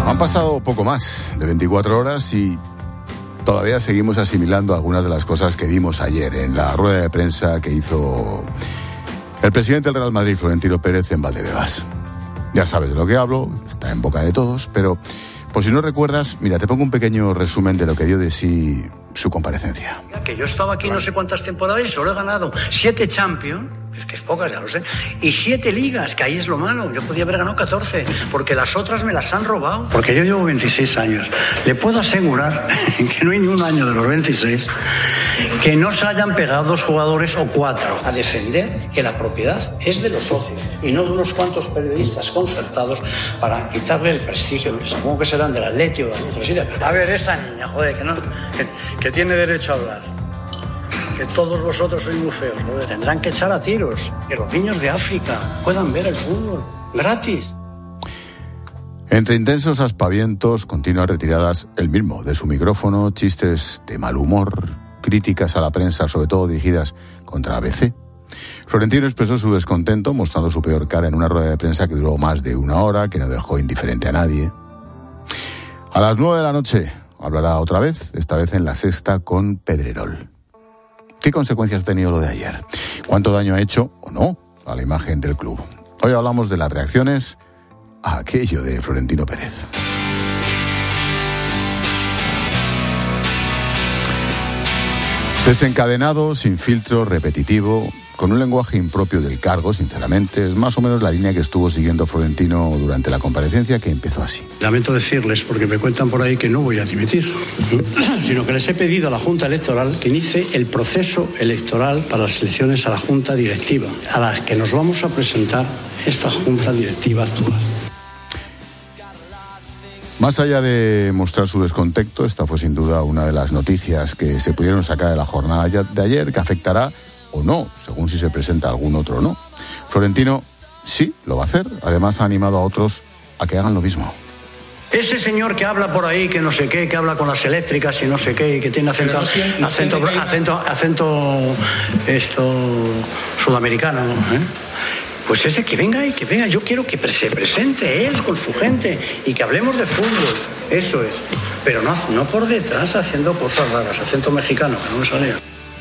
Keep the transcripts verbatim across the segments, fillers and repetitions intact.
Han pasado poco más de veinticuatro horas y todavía seguimos asimilando algunas de las cosas que vimos ayer en la rueda de prensa que hizo el presidente del Real Madrid, Florentino Pérez, en Valdebebas. Ya sabes de lo que hablo, está en boca de todos, pero por si no recuerdas, mira, te pongo un pequeño resumen de lo que dio de sí su comparecencia. Que yo he estado aquí no sé cuántas temporadas y solo he ganado siete Champions, es que es pocas, ya lo sé, y siete ligas, que ahí es lo malo. Yo podía haber ganado catorce, porque las otras me las han robado. Porque yo llevo veintiséis años. Le puedo asegurar que no hay ni un año de los veintiséis que no se hayan pegado dos jugadores o cuatro a defender que la propiedad es de los socios y no de unos cuantos periodistas concertados para quitarle el prestigio. Supongo que serán del Atleti o de la Universidad. A ver, esa niña, joder, que no, que, que tiene derecho a hablar. Que todos vosotros sois muy feos, joder. Tendrán que echar a tiros. Que los niños de África puedan ver el fútbol gratis. Entre intensos aspavientos, continuas retiradas él mismo de su micrófono, chistes de mal humor, críticas a la prensa, sobre todo dirigidas contra A B C. Florentino expresó su descontento, mostrando su peor cara en una rueda de prensa que duró más de una hora, que no dejó indiferente a nadie. A las nueve de la noche hablará otra vez, esta vez en La Sexta con Pedrerol. ¿Qué consecuencias ha tenido lo de ayer? ¿Cuánto daño ha hecho, o no, a la imagen del club? Hoy hablamos de las reacciones a aquello de Florentino Pérez. Desencadenado, sin filtro, repetitivo, con un lenguaje impropio del cargo, sinceramente, es más o menos la línea que estuvo siguiendo Florentino durante la comparecencia, que empezó así. Lamento decirles, porque me cuentan por ahí que no voy a dimitir, sino que les he pedido a la Junta Electoral que inicie el proceso electoral para las elecciones a la Junta Directiva, a las que nos vamos a presentar esta Junta Directiva actual. Más allá de mostrar su descontento, esta fue sin duda una de las noticias que se pudieron sacar de la jornada de ayer, que afectará o no, según si se presenta algún otro o no. Florentino sí lo va a hacer, además ha animado a otros a que hagan lo mismo. Ese señor que habla por ahí, que no sé qué, que habla con las eléctricas y no sé qué, y que tiene acento, no acento, acento, acento, acento esto sudamericano, ¿eh? Pues ese que venga y que venga, yo quiero que se presente él con su gente y que hablemos de fútbol, eso es, pero no, no por detrás haciendo cosas raras, acento mexicano, que no me salía.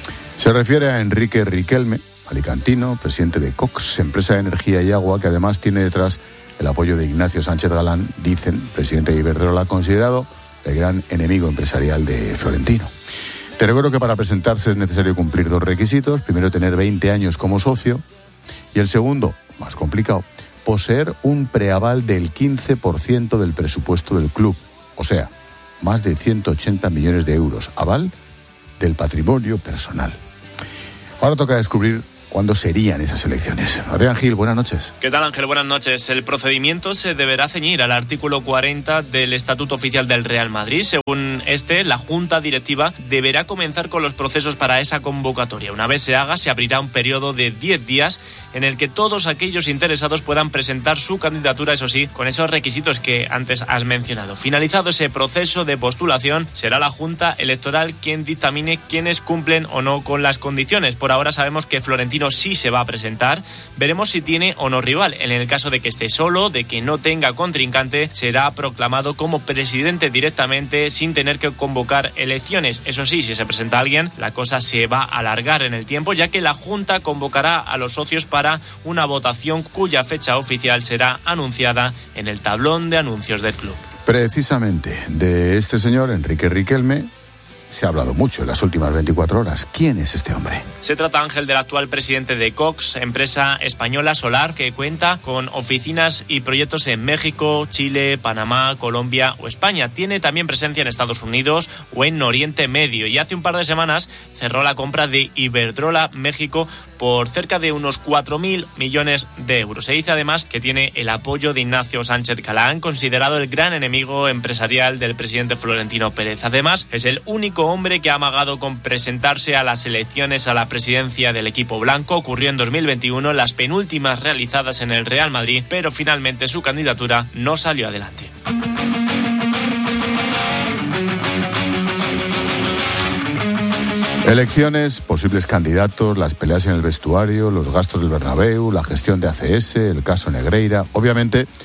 Se refiere a Enrique Riquelme, alicantino, presidente de Cox, empresa de energía y agua, que además tiene detrás el apoyo de Ignacio Sánchez Galán, dicen, presidente de Iberdrola, considerado el gran enemigo empresarial de Florentino. Te recuerdo que para presentarse es necesario cumplir dos requisitos. Primero, tener veinte años como socio. Y el segundo, más complicado, poseer un preaval del quince por ciento del presupuesto del club. O sea, más de ciento ochenta millones de euros. Aval del patrimonio personal. Ahora toca descubrir cuándo serían esas elecciones. Adrián Gil, buenas noches. ¿Qué tal, Ángel? Buenas noches. El procedimiento se deberá ceñir al artículo cuarenta del Estatuto Oficial del Real Madrid. Según este, la Junta Directiva deberá comenzar con los procesos para esa convocatoria. Una vez se haga, se abrirá un periodo de diez días en el que todos aquellos interesados puedan presentar su candidatura, eso sí, con esos requisitos que antes has mencionado. Finalizado ese proceso de postulación, será la Junta Electoral quien dictamine quiénes cumplen o no con las condiciones. Por ahora sabemos que Florentino sí se va a presentar. Veremos si tiene o no rival. En el caso de que esté solo, de que no tenga contrincante, será proclamado como presidente directamente sin tener que convocar elecciones. Eso sí, si se presenta alguien, la cosa se va a alargar en el tiempo, ya que la Junta convocará a los socios para una votación cuya fecha oficial será anunciada en el tablón de anuncios del club. Precisamente de este señor, Enrique Riquelme, se ha hablado mucho en las últimas veinticuatro horas. ¿Quién es este hombre? Se trata, Ángel, del actual presidente de Cox, empresa española solar que cuenta con oficinas y proyectos en México, Chile, Panamá, Colombia o España. Tiene también presencia en Estados Unidos o en Oriente Medio, y hace un par de semanas cerró la compra de Iberdrola México por cerca de unos cuatro mil millones de euros. Se dice además que tiene el apoyo de Ignacio Sánchez Galán, considerado el gran enemigo empresarial del presidente Florentino Pérez. Además, es el único hombre que ha amagado con presentarse a las elecciones a la presidencia del equipo blanco. Ocurrió en dos mil veintiuno, las penúltimas realizadas en el Real Madrid, pero finalmente su candidatura no salió adelante. Elecciones, posibles candidatos, las peleas en el vestuario, los gastos del Bernabéu, la gestión de A C S, el caso Negreira. Obviamente,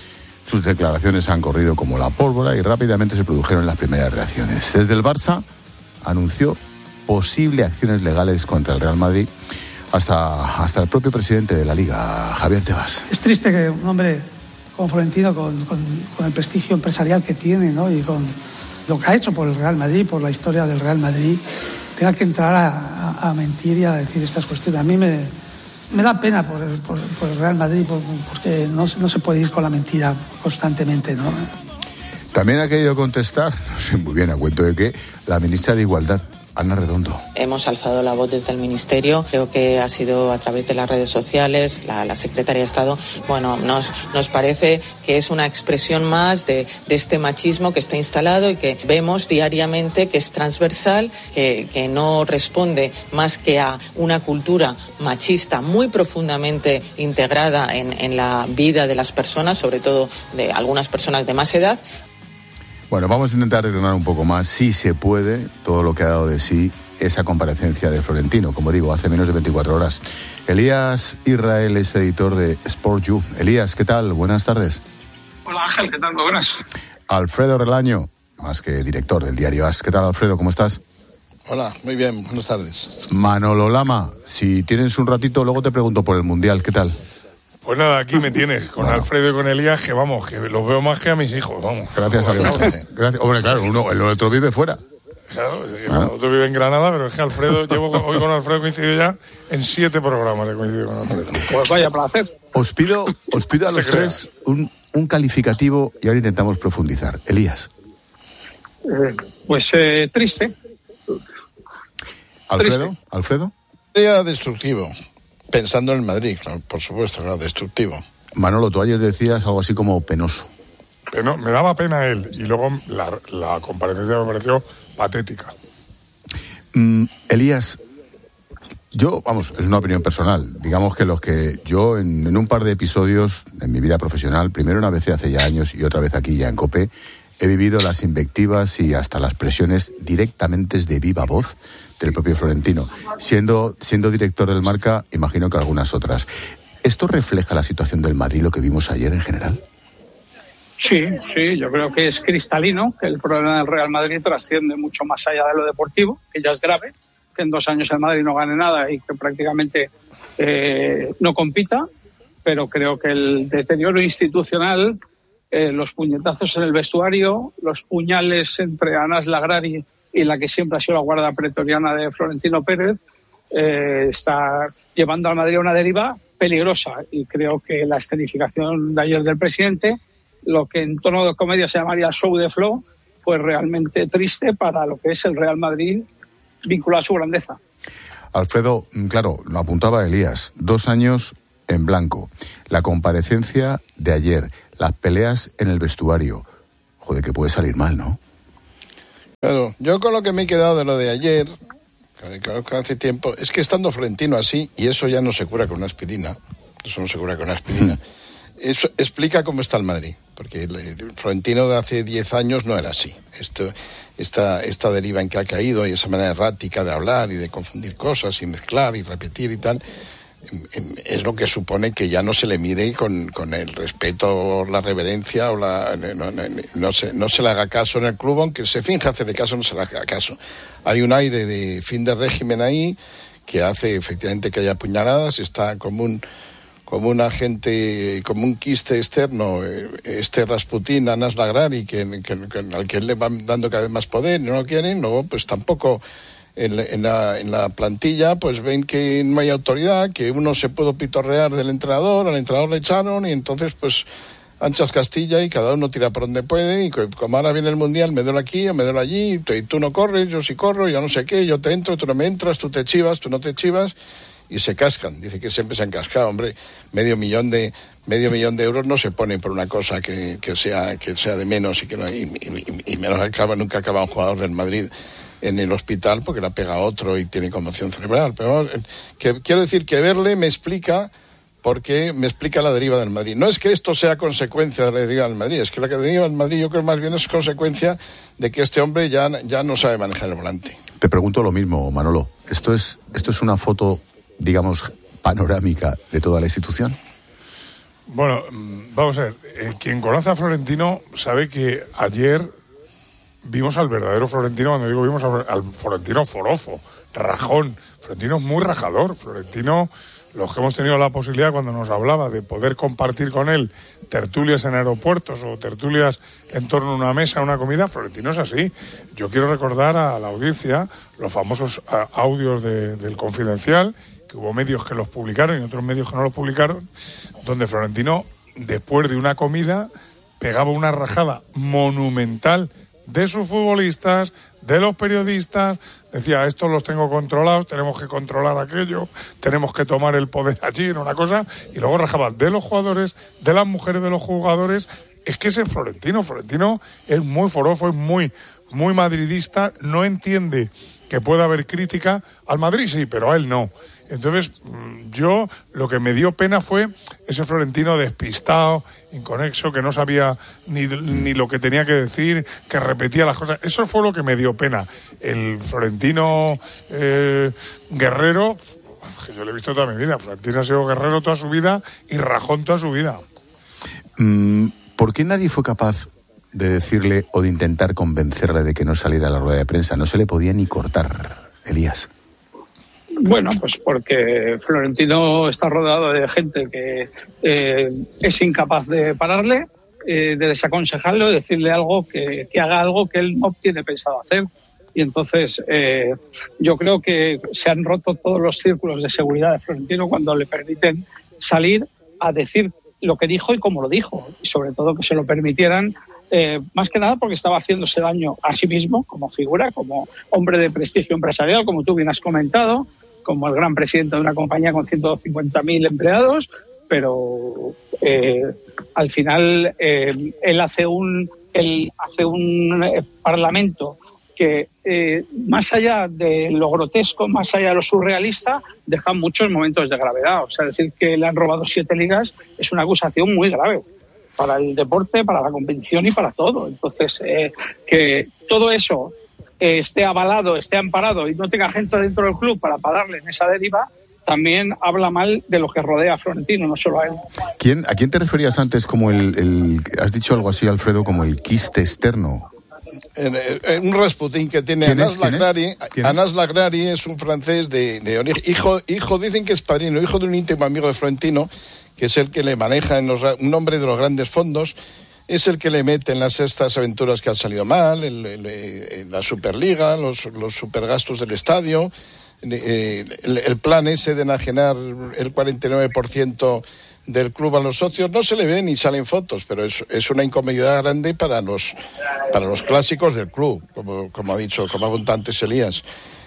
Sus declaraciones han corrido como la pólvora y rápidamente se produjeron las primeras reacciones. Desde el Barça anunció posibles acciones legales contra el Real Madrid hasta, hasta el propio presidente de la Liga, Javier Tebas. Es triste que un hombre como Florentino, con, con, con el prestigio empresarial que tiene, ¿no?, y con lo que ha hecho por el Real Madrid, por la historia del Real Madrid, tenga que entrar a, a, a mentir y a decir estas cuestiones. A mí me, me da pena por el, por, por el Real Madrid, por, porque no, no se puede ir con la mentira constantemente, ¿no? También ha querido contestar, no sé muy bien a cuento de qué, la ministra de Igualdad, Ana Redondo. Hemos alzado la voz desde el Ministerio, creo que ha sido a través de las redes sociales, la, la Secretaría de Estado. Bueno, nos, nos parece que es una expresión más de, de este machismo que está instalado y que vemos diariamente que es transversal, que, que no responde más que a una cultura machista muy profundamente integrada en, en la vida de las personas, sobre todo de algunas personas de más edad. Bueno, vamos a intentar desgranar un poco más, si se puede, todo lo que ha dado de sí esa comparecencia de Florentino, como digo, hace menos de veinticuatro horas. Elías Israel es editor de Sport You. Elías, ¿qué tal? Buenas tardes. Hola Ángel, ¿qué tal? Muy buenas. Alfredo Relaño, más que director del diario As. ¿Qué tal, Alfredo? ¿Cómo estás? Hola, muy bien, buenas tardes. Manolo Lama, si tienes un ratito, luego te pregunto por el Mundial, ¿qué tal? Pues nada, aquí me tienes, con bueno. Alfredo y con Elías, que vamos, que los veo más que a mis hijos, vamos. Gracias a Dios. Gracias. Hombre, claro, uno, el otro vive fuera. Claro, sí, ah. el otro vive en Granada, pero es que Alfredo, llevo hoy con Alfredo coincidido ya en siete programas he coincidido con Alfredo. Pues vaya placer. Os pido, os pido a los tres un, un calificativo y ahora intentamos profundizar. Elías. Eh, pues eh, triste. ¿Alfredo? Triste. ¿Alfredo? Sería destructivo. Pensando en el Madrid, claro, por supuesto, claro, destructivo. Manolo, tú ayer decías algo así como penoso. Pero me daba pena él, y luego la, la comparecencia me pareció patética. Mm, Elías, yo, vamos, es una opinión personal. Digamos que los que yo en, en un par de episodios en mi vida profesional, primero una vez hace ya años y otra vez aquí ya en COPE, he vivido las invectivas y hasta las presiones directamente de viva voz del propio Florentino. Siendo, siendo director del Marca, imagino que algunas otras. ¿Esto refleja la situación del Madrid, lo que vimos ayer en general? Sí, sí, yo creo que es cristalino, que el problema del Real Madrid trasciende mucho más allá de lo deportivo, que ya es grave, que en dos años el Madrid no gane nada y que prácticamente eh, no compita, pero creo que el deterioro institucional, eh, los puñetazos en el vestuario, los puñales entre Anas Lagrari y la que siempre ha sido la guarda pretoriana de Florentino Pérez, eh, está llevando al Madrid a una deriva peligrosa. Y creo que la escenificación de ayer del presidente, lo que en tono de comedia se llamaría show de flow, fue realmente triste para lo que es el Real Madrid vinculado a su grandeza. Alfredo, claro, lo apuntaba Elías, dos años en blanco. La comparecencia de ayer, las peleas en el vestuario. Joder, que puede salir mal, ¿no? Claro, yo con lo que me he quedado de lo de ayer, que hace tiempo, es que estando Florentino así, y eso ya no se cura con una aspirina, eso no se cura con una aspirina, eso explica cómo está el Madrid, porque el Florentino de hace diez años no era así. Esto, esta, esta deriva en que ha caído y esa manera errática de hablar y de confundir cosas y mezclar y repetir y tal, es lo que supone que ya no se le mire con, con el respeto, la reverencia o la no, no, no, se, no se le haga caso en el club, aunque se finja hacerle caso, no se le haga caso. Hay un aire de fin de régimen ahí que hace efectivamente que haya puñaladas, está como un como un agente, como un quiste externo, este Rasputín, Anas Lagrari, que, que, que, al que le van dando cada vez más poder, no lo quieren, luego pues tampoco en la, en la, en la plantilla pues ven que no hay autoridad, que uno se puede pitorrear del entrenador, al entrenador le echaron y entonces pues anchas Castilla y cada uno tira por donde puede y como ahora viene el Mundial me duele aquí o me duele allí y tú no corres, yo sí corro, yo no sé qué, yo te entro, tú no me entras, tú te chivas, tú no te chivas y se cascan. Dice que siempre se han cascado, hombre, medio millón de medio millón de euros no se pone por una cosa que, que sea que sea de menos y que no y, y, y menos acaba nunca acaba un jugador del Madrid en el hospital porque la pega otro y tiene conmoción cerebral. Pero que, quiero decir que verle me explica porque me explica la deriva del Madrid. No es que esto sea consecuencia de la deriva del Madrid, es que la deriva del Madrid yo creo más bien es consecuencia de que este hombre ya, ya no sabe manejar el volante. Te pregunto lo mismo, Manolo. ¿Esto es, esto es una foto, digamos, panorámica de toda la institución? Bueno, vamos a ver, eh, quien conoce a Florentino sabe que ayer vimos al verdadero Florentino. Cuando digo vimos al, al Florentino forofo, rajón. Florentino es muy rajador. Florentino, los que hemos tenido la posibilidad cuando nos hablaba de poder compartir con él tertulias en aeropuertos o tertulias en torno a una mesa, una comida, Florentino es así. Yo quiero recordar a la audiencia los famosos a, audios de, del Confidencial, que hubo medios que los publicaron y otros medios que no los publicaron, donde Florentino, después de una comida, pegaba una rajada monumental de sus futbolistas, de los periodistas, decía, estos los tengo controlados, tenemos que controlar aquello, tenemos que tomar el poder allí, en una cosa, y luego rajaba de los jugadores, de las mujeres de los jugadores. Es que ese Florentino, Florentino es muy forofo, es muy, muy madridista, no entiende que pueda haber crítica al Madrid, sí, pero a él no. Entonces, yo lo que me dio pena fue ese Florentino despistado, inconexo, que no sabía ni, ni lo que tenía que decir, que repetía las cosas. Eso fue lo que me dio pena. El Florentino eh, guerrero, que yo lo he visto toda mi vida. Florentino ha sido guerrero toda su vida y rajón toda su vida. ¿Por qué nadie fue capaz de decirle o de intentar convencerle de que no saliera a la rueda de prensa? No se le podía ni cortar, Elías. Bueno, pues porque Florentino está rodeado de gente que eh, es incapaz de pararle, eh, de desaconsejarlo, de decirle algo que, que haga algo que él no tiene pensado hacer. Y entonces eh, yo creo que se han roto todos los círculos de seguridad de Florentino cuando le permiten salir a decir lo que dijo y cómo lo dijo. Y sobre todo que se lo permitieran, eh, más que nada porque estaba haciéndose daño a sí mismo como figura, como hombre de prestigio empresarial, como tú bien has comentado, como el gran presidente de una compañía con ciento cincuenta mil empleados, pero eh, al final eh, él hace un él hace un eh, parlamento que eh, más allá de lo grotesco, más allá de lo surrealista, deja muchos momentos de gravedad. O sea, decir que le han robado siete ligas es una acusación muy grave para el deporte, para la competición y para todo. Entonces, eh, que todo eso eh, esté avalado, esté amparado y no tenga gente dentro del club para pararle en esa deriva, también habla mal de lo que rodea a Florentino, no solo a él. ¿Quién, ¿A quién te referías antes como el, el... Has dicho algo así, Alfredo, como el quiste externo? En, en un Rasputín que tiene Anas Lagrari. Anas Lagrari es un francés de, de origen, hijo, hijo, dicen que es padrino, hijo de un íntimo amigo de Florentino, que es el que le maneja en los, un hombre de los grandes fondos, es el que le mete en las estas aventuras que han salido mal, el, el, el, la Superliga, los, los supergastos del estadio, el, el, el plan ese de enajenar el cuarenta y nueve por ciento del club a los socios. No se le ve ni salen fotos, pero es, es una incomodidad grande para los para los clásicos del club, como, como ha dicho, como ha contado antes Elías.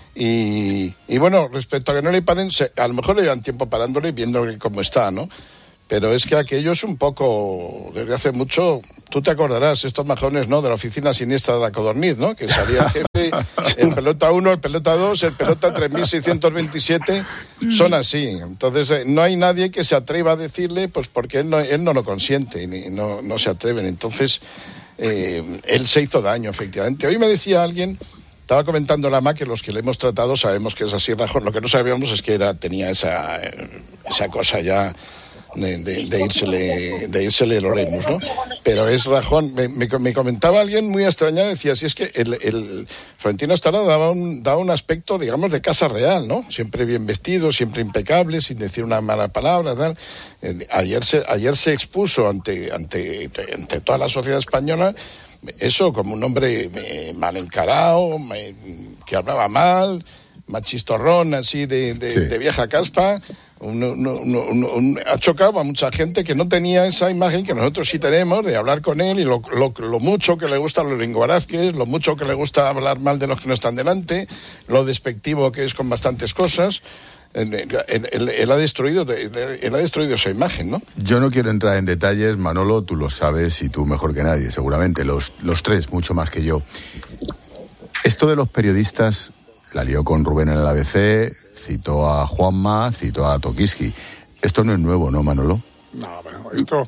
Y, y bueno, respecto a que no le paren, se, a lo mejor le llevan tiempo parándole y viendo cómo está, ¿no? Pero es que aquello es un poco, desde hace mucho, tú te acordarás, estos majones, ¿no?, de la oficina siniestra de la Codorniz, ¿no?, que salía el jefe, el pelota uno, el pelota dos, el pelota tres mil seiscientos veintisiete, son así. Entonces, no hay nadie que se atreva a decirle, pues porque él no, él no lo consiente y no, no se atreven. Entonces, eh, él se hizo daño, efectivamente. Hoy me decía alguien, estaba comentando Lama, que los que le hemos tratado sabemos que es así, Rajón. Lo que no sabíamos es que era, tenía esa, esa cosa ya de, de, de írsele de írsele el Oremus, ¿no? Pero es Rajón. Me, me, me comentaba alguien muy extrañado, decía, si es que el, el Florentino Estará daba un, daba un aspecto, digamos, de casa real, ¿no? Siempre bien vestido, siempre impecable, sin decir una mala palabra, tal. Eh, ayer se ayer se expuso ante ante ante toda la sociedad española, eso, como un hombre eh, mal encarado, eh, que hablaba mal, machistorrón, así de, de, sí. de vieja caspa. Un, un, un, un, un, ha chocado a mucha gente que no tenía esa imagen que nosotros sí tenemos de hablar con él y lo, lo, lo mucho que le gusta a los linguarazques, lo mucho que le gusta hablar mal de los que no están delante, lo despectivo que es con bastantes cosas. Él, él, él, él ha destruido él, él ha destruido esa imagen, ¿no? Yo no quiero entrar en detalles, Manolo, tú lo sabes y tú mejor que nadie, seguramente, los, los tres, mucho más que yo. Esto de los periodistas la lió con Rubén en el A B C, citó a Juanma, citó a Tokiski. Esto no es nuevo, ¿no, Manolo? No, pero esto,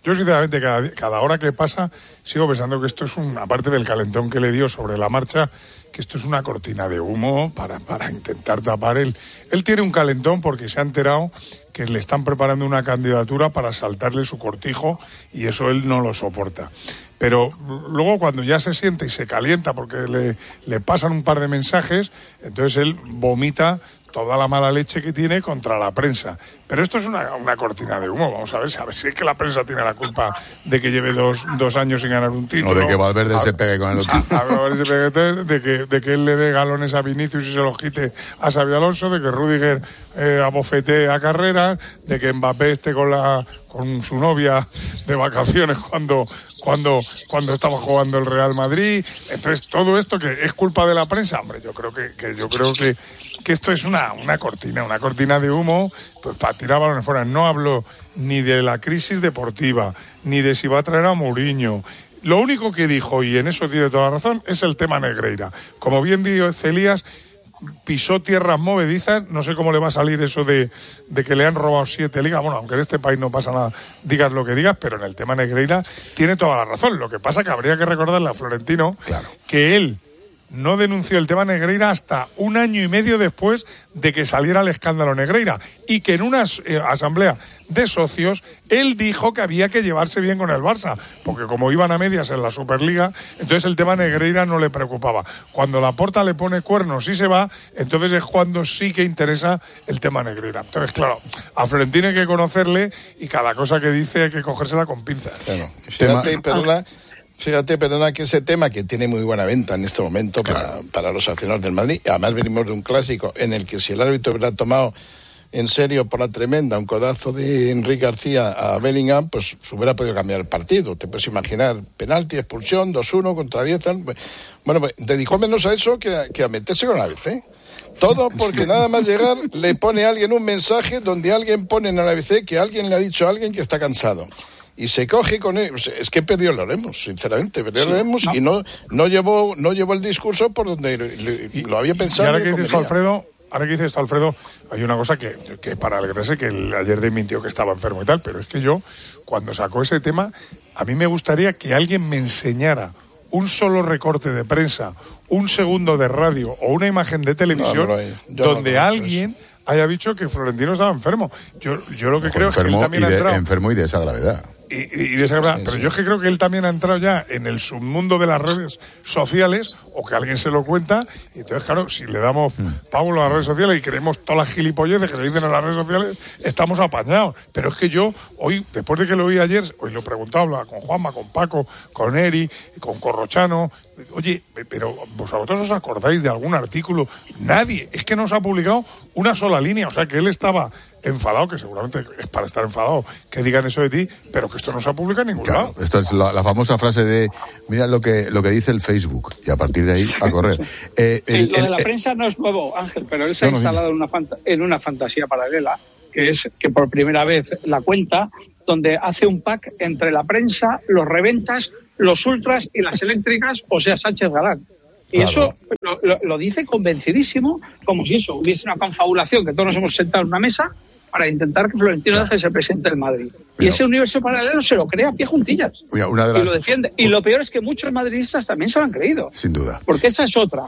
Yo, sinceramente, cada, cada hora que pasa, sigo pensando que esto es un, aparte del calentón que le dio sobre la marcha, que esto es una cortina de humo para, para intentar tapar él. Él tiene un calentón porque se ha enterado que le están preparando una candidatura para saltarle su cortijo y eso él no lo soporta. Pero luego cuando ya se siente y se calienta porque le, le pasan un par de mensajes, entonces él vomita toda la mala leche que tiene contra la prensa. Pero esto es una, una cortina de humo. Vamos a ver, a ver si es que la prensa tiene la culpa de que lleve dos, dos años sin ganar un título. O de que Valverde a, se pegue con el otro. A, a, a se pegue, de, que, de que él le dé galones a Vinicius y se los quite a Xabi Alonso, de que Rüdiger eh, abofetee a Carreras, de que Mbappé esté con, la, con su novia de vacaciones cuando... Cuando, cuando estaba jugando el Real Madrid. Entonces, todo esto que es culpa de la prensa, hombre, yo creo que, que yo creo que, que esto es una, una cortina, una cortina de humo, pues para tirar balones fuera. No hablo ni de la crisis deportiva, ni de si va a traer a Mourinho. Lo único que dijo, y en eso tiene toda la razón, es el tema Negreira. Como bien dijo Celías, pisó tierras movedizas, no sé cómo le va a salir eso de, de que le han robado siete ligas, bueno, aunque en este país no pasa nada, digas lo que digas, pero en el tema Negreira tiene toda la razón. Lo que pasa es que habría que recordarle a Florentino claro. que él no denunció el tema Negreira hasta un año y medio después de que saliera el escándalo Negreira y que en una eh, asamblea de socios él dijo que había que llevarse bien con el Barça, porque como iban a medias en la Superliga, entonces el tema Negreira no le preocupaba. Cuando Laporta le pone cuernos y se va, entonces es cuando sí que interesa el tema Negreira. Entonces, claro, a Florentino hay que conocerle y cada cosa que dice hay que cogérsela con pinzas. Claro. Fíjate, perdona, fíjate, perdona, que ese tema que tiene muy buena venta en este momento para, claro. para los aficionados del Madrid, además venimos de un clásico en el que si el árbitro hubiera tomado en serio por la tremenda un codazo de Enrique García a Bellingham, pues se hubiera podido cambiar el partido. Te puedes imaginar, penalti, expulsión, dos uno contra diez. Bueno, pues dedicó menos a eso que a, que a meterse con la A B C. Todo porque nada más llegar le pone a alguien un mensaje donde alguien pone en la A B C que alguien le ha dicho a alguien que está cansado. Y se coge con él. Es que perdió lo Lemos, sinceramente, perdió sí, lo Lemos no. y no, no, llevó, no llevó el discurso por donde le, y, lo había pensado. Y ahora que dices, Alfredo, ahora que dice esto, Alfredo, hay una cosa que, que para alegrarse, que el, ayer desmintió que estaba enfermo y tal, pero es que yo, cuando sacó ese tema, a mí me gustaría que alguien me enseñara un solo recorte de prensa, un segundo de radio o una imagen de televisión no, no donde no alguien haya dicho que Florentino estaba enfermo. Yo, yo lo que Ojo, creo es que él también de, ha entrado... Enfermo y de esa gravedad. Y, y de esa gravedad. Sí, pero sí. Yo es que creo que él también ha entrado ya en el submundo de las redes sociales, o que alguien se lo cuenta, y entonces, claro, si le damos mm. Pablo a las redes sociales y creemos todas las gilipolleces que le dicen en las redes sociales, estamos apañados. Pero es que yo, hoy, después de que lo oí ayer, hoy lo he preguntado, hablaba con Juanma, con Paco, con Eri, con Corrochano. Oye, pero ¿vosotros os acordáis de algún artículo? Nadie, es que no se ha publicado una sola línea, o sea que él estaba enfadado, que seguramente es para estar enfadado que digan eso de ti, pero que esto no se ha publicado en ningún claro, lado. Esto es la, la famosa frase de mira lo que lo que dice el Facebook, y a partir de ahí a correr. Eh, el, sí, lo el, de la el, prensa no es nuevo, Ángel, pero él se no, ha instalado no, en, una fanta- en una fantasía paralela, que es que por primera vez la cuenta, donde hace un pack entre la prensa, los reventas, los ultras y las eléctricas, o sea, Sánchez Galán. Y claro. eso lo, lo, lo dice convencidísimo, como si eso hubiese una confabulación, que todos nos hemos sentado en una mesa para intentar que Florentino claro. deje de ser presidente del Madrid. Pero, y ese universo paralelo se lo crea a pie juntillas. Mira, una de las... Y lo defiende. Y lo peor es que muchos madridistas también se lo han creído. Sin duda. Porque esa es otra.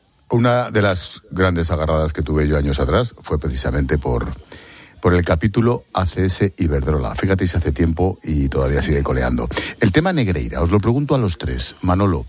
Una de las grandes agarradas que tuve yo años atrás fue precisamente por... por el capítulo A C S Iberdrola. Fíjate si hace tiempo y todavía sigue coleando. El tema Negreira, os lo pregunto a los tres. Manolo,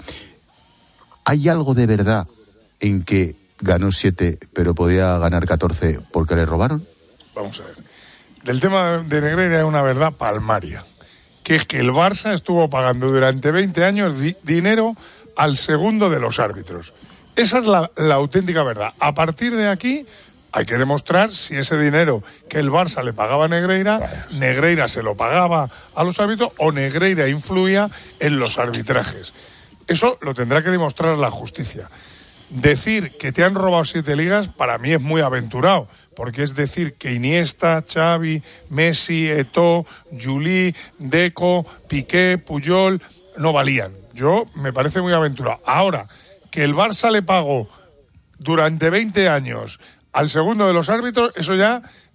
¿hay algo de verdad en que ganó siete pero podía ganar catorce porque le robaron? Vamos a ver. Del tema de Negreira es una verdad palmaria, que es que el Barça estuvo pagando durante veinte años di- dinero al segundo de los árbitros. Esa es la, la auténtica verdad. A partir de aquí... hay que demostrar si ese dinero que el Barça le pagaba a Negreira, Negreira se lo pagaba a los árbitros o Negreira influía en los arbitrajes. Eso lo tendrá que demostrar la justicia. Decir que te han robado siete ligas para mí es muy aventurado, porque es decir que Iniesta, Xavi, Messi, Eto'o, Juli, Deco, Piqué, Puyol no valían. Yo me parece muy aventurado. Ahora, que el Barça le pagó durante veinte años al segundo de los árbitros, eso ya,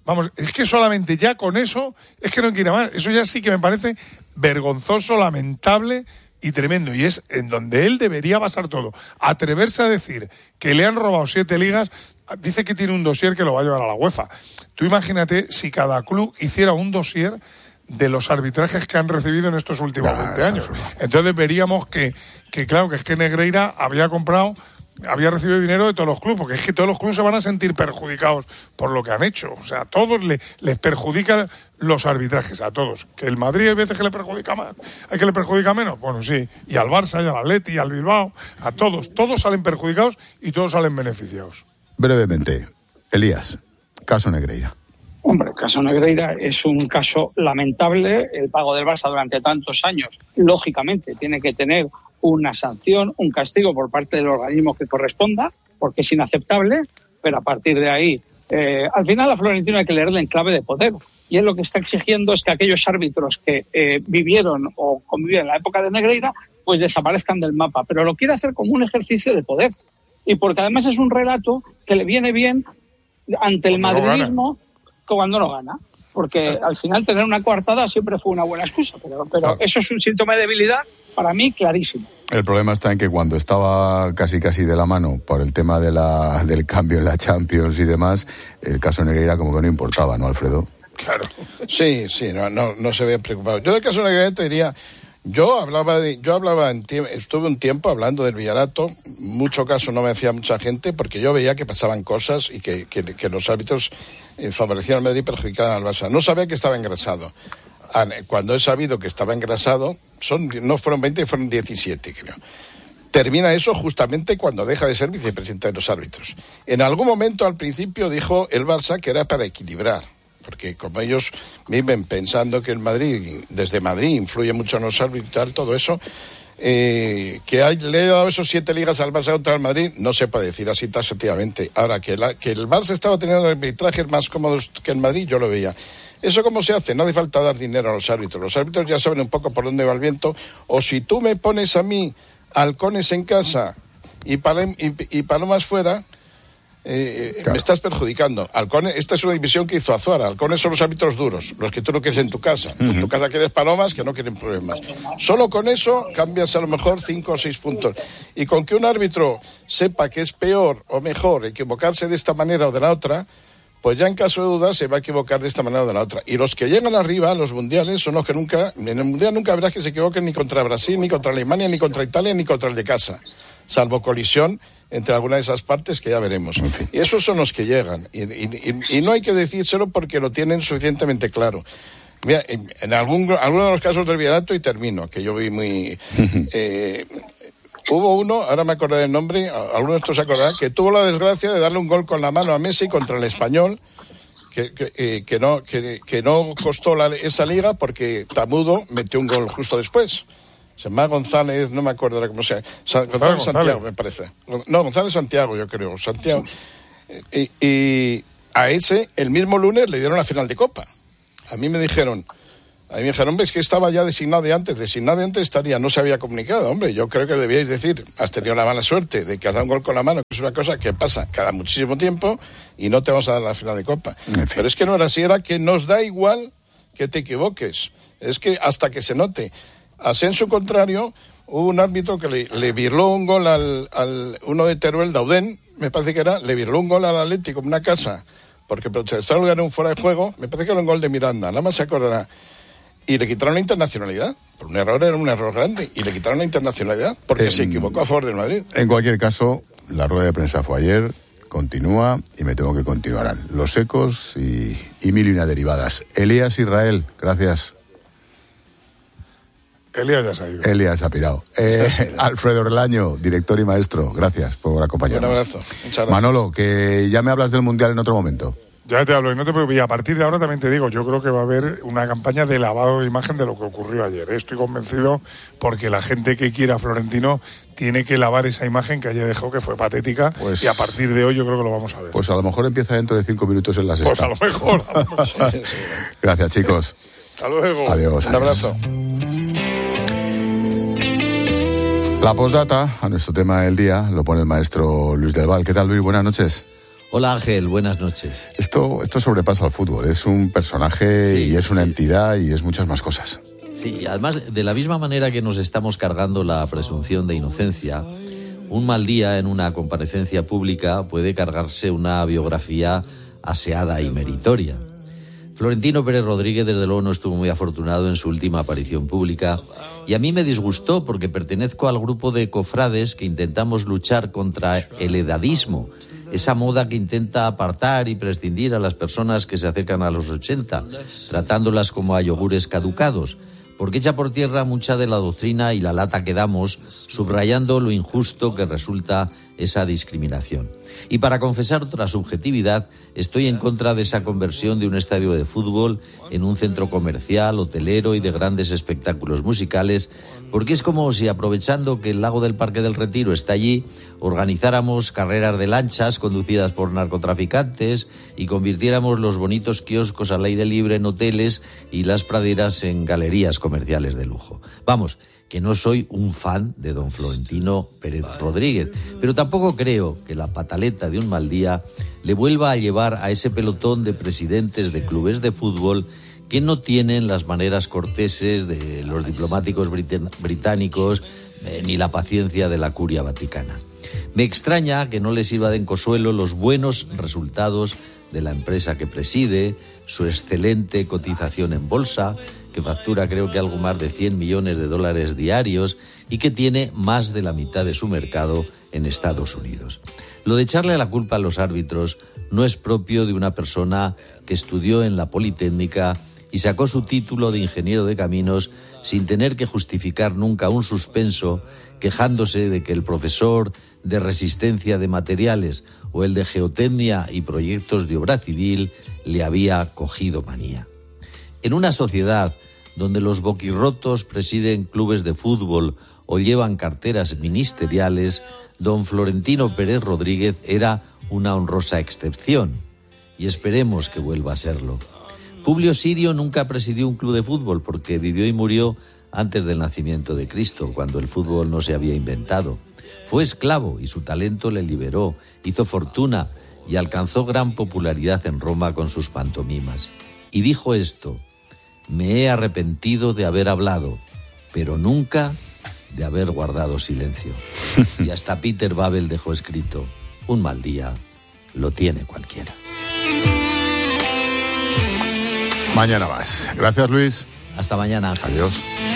Vamos, es que solamente ya con eso, es que no quiere más. Eso ya sí que me parece vergonzoso, lamentable y tremendo. Y es en donde él debería basar todo. Atreverse a decir que le han robado siete ligas, dice que tiene un dossier que lo va a llevar a la UEFA. Tú imagínate si cada club hiciera un dossier de los arbitrajes que han recibido en estos últimos ah, veinte años. Entonces veríamos que, que, claro, que es que Negreira había comprado, había recibido dinero de todos los clubes, porque es que todos los clubes se van a sentir perjudicados por lo que han hecho. O sea, a todos le, les perjudican los arbitrajes, a todos. Que el Madrid hay veces que le perjudica más, hay que le perjudica menos. Bueno, sí. Y al Barça, y al Atleti, y al Bilbao, a todos. Todos salen perjudicados y todos salen beneficiados. Brevemente, Elías, caso Negreira. Hombre, el caso Negreira es un caso lamentable. El pago del Barça durante tantos años, lógicamente, tiene que tener una sanción, un castigo por parte del organismo que corresponda, porque es inaceptable, pero a partir de ahí, eh, al final a Florentino hay que leerle en clave de poder. Y él lo que está exigiendo es que aquellos árbitros que eh, vivieron o convivieron en la época de Negreira, pues desaparezcan del mapa. Pero lo quiere hacer como un ejercicio de poder. Y porque además es un relato que le viene bien ante el madridismo cuando no gana, porque al final tener una coartada siempre fue una buena excusa, pero, pero claro, eso es un síntoma de debilidad para mí clarísimo. El problema está en que cuando estaba casi casi de la mano por el tema de la del cambio en la Champions y demás, el caso Negreira como que no importaba, ¿no, Alfredo? Claro. Sí, sí, no, no, no se ve preocupado. Yo del caso Negreira te diría, yo hablaba de, yo hablaba en tie- estuve un tiempo hablando del Villarato, mucho caso no me hacía mucha gente porque yo veía que pasaban cosas y que, que, que los árbitros eh, favorecían al Madrid y perjudicaban al Barça. No sabía que estaba engrasado. Cuando he sabido que estaba engrasado, son, no fueron veinte, fueron diecisiete, creo. Termina eso justamente cuando deja de ser vicepresidente de los árbitros. En algún momento al principio dijo el Barça que era para equilibrar, porque como ellos viven pensando que el Madrid, desde Madrid, influye mucho en los árbitros y tal, todo eso, eh, que hay, le he dado esos siete ligas al Barça contra el Madrid, no se puede decir así taxativamente. Ahora, que, la, que el Barça estaba teniendo arbitrajes más cómodos que el Madrid, yo lo veía. ¿Eso cómo se hace? No hace falta dar dinero a los árbitros. Los árbitros ya saben un poco por dónde va el viento. O si tú me pones a mí halcones en casa y, palem, y, y palomas fuera, eh, claro, me estás perjudicando. Halcones, esta es una división que hizo Azuara. Halcones son los árbitros duros, los que tú no quieres en tu casa. Uh-huh. En tu casa quieres palomas que no quieren problemas. Solo con eso cambias a lo mejor cinco o seis puntos. Y con que un árbitro sepa que es peor o mejor equivocarse de esta manera o de la otra, pues ya en caso de duda se va a equivocar de esta manera o de la otra. Y los que llegan arriba, los mundiales, son los que nunca, en el mundial nunca verás que se equivoquen ni contra Brasil, ni contra Alemania, ni contra Italia, ni contra el de casa. Salvo colisión entre alguna de esas partes que ya veremos. En fin. Y esos son los que llegan. Y, y, y, y no hay que decírselo porque lo tienen suficientemente claro. Mira, en, en algún, alguno de los casos del Villarato, y termino, que yo vi muy... eh, hubo uno, ahora me acordé del nombre, alguno de estos se acordará, que tuvo la desgracia de darle un gol con la mano a Messi contra el Español, que, que, eh, que, no, que, que no costó la, esa liga porque Tamudo metió un gol justo después. Se llama González, no me acuerdo ahora cómo se llama. González, González Santiago, me parece. No, González Santiago, yo creo. Santiago. Y, y a ese, el mismo lunes, le dieron la final de Copa. A mí me dijeron... A mí me dijeron, hombre, es que estaba ya designado de antes. Designado de antes estaría, no se había comunicado. Hombre, yo creo que debíais decir, has tenido la mala suerte de que has dado un gol con la mano, que es una cosa que pasa cada muchísimo tiempo y no te vamos a dar la final de Copa. En fin. Pero es que no era así, era que nos da igual que te equivoques. Es que hasta que se note. Así en su contrario, hubo un árbitro que le, le virló un gol al, al uno de Teruel, Daudén, me parece que era, le virló un gol al Atlético en una casa, porque protestó ganó un fuera de juego, me parece que era un gol de Miranda, nada más se acordará. Y le quitaron la internacionalidad. Por un error, era un error grande. Y le quitaron la internacionalidad porque eh, se equivocó a favor del Madrid. En cualquier caso, la rueda de prensa fue ayer, continúa y me temo que continuarán. Los ecos y, y mil y una derivadas. Elías Israel, gracias. Elías ya se ha ido. Elías ha pirado. Eh, Alfredo Relaño, director y maestro, gracias por acompañarnos. Un abrazo. Muchas gracias. Manolo, que ya me hablas del Mundial en otro momento. Ya te hablo, y no te preocupes. Y a partir de ahora también te digo, yo creo que va a haber una campaña de lavado de imagen de lo que ocurrió ayer. Estoy convencido porque la gente que quiera a Florentino tiene que lavar esa imagen que ayer dejó, que fue patética, pues, y a partir de hoy yo creo que lo vamos a ver. Pues a lo mejor empieza dentro de cinco minutos en la sexta. Pues a lo mejor. A lo mejor. Gracias, chicos. Hasta luego. Adiós. Un abrazo. La postdata a nuestro tema del día lo pone el maestro Luis del Val. ¿Qué tal, Luis? Buenas noches. Hola Ángel, buenas noches. Esto, esto sobrepasa al fútbol, es un personaje Sí, y es una sí, entidad y es muchas más cosas. Sí, además, de la misma manera que nos estamos cargando la presunción de inocencia, un mal día en una comparecencia pública puede cargarse una biografía aseada y meritoria. Florentino Pérez Rodríguez, desde luego, no estuvo muy afortunado en su última aparición pública y a mí me disgustó porque pertenezco al grupo de cofrades que intentamos luchar contra el edadismo, esa moda que intenta apartar y prescindir a las personas que se acercan a los ochenta, tratándolas como a yogures caducados, porque echa por tierra mucha de la doctrina y la lata que damos, subrayando lo injusto que resulta esa discriminación. Y para confesar otra subjetividad, estoy en contra de esa conversión de un estadio de fútbol en un centro comercial, hotelero y de grandes espectáculos musicales, porque es como si, aprovechando que el lago del Parque del Retiro está allí, organizáramos carreras de lanchas conducidas por narcotraficantes y convirtiéramos los bonitos kioscos al aire libre en hoteles y las praderas en galerías comerciales de lujo. Vamos, que no soy un fan de don Florentino Pérez Rodríguez, pero tampoco creo que la pataleta de un mal día le vuelva a llevar a ese pelotón de presidentes de clubes de fútbol que no tienen las maneras corteses de los diplomáticos brit- británicos eh, ni la paciencia de la curia vaticana. Me extraña que no les sirva de consuelo los buenos resultados de la empresa que preside, su excelente cotización en bolsa, que factura creo que algo más de cien millones de dólares diarios y que tiene más de la mitad de su mercado en Estados Unidos. Lo de echarle la culpa a los árbitros no es propio de una persona que estudió en la Politécnica y sacó su título de ingeniero de caminos sin tener que justificar nunca un suspenso, quejándose de que el profesor de resistencia de materiales o el de geotecnia y proyectos de obra civil le había cogido manía. En una sociedad donde los boquirrotos presiden clubes de fútbol o llevan carteras ministeriales, don Florentino Pérez Rodríguez era una honrosa excepción, y esperemos que vuelva a serlo. Publio Sirio nunca presidió un club de fútbol porque vivió y murió antes del nacimiento de Cristo, cuando el fútbol no se había inventado. Fue esclavo y su talento le liberó, hizo fortuna y alcanzó gran popularidad en Roma con sus pantomimas. Y dijo esto: me he arrepentido de haber hablado, pero nunca de haber guardado silencio. Y hasta Peter Babel dejó escrito: un mal día lo tiene cualquiera. Mañana más. Gracias, Luis. Hasta mañana, Ángel. Adiós.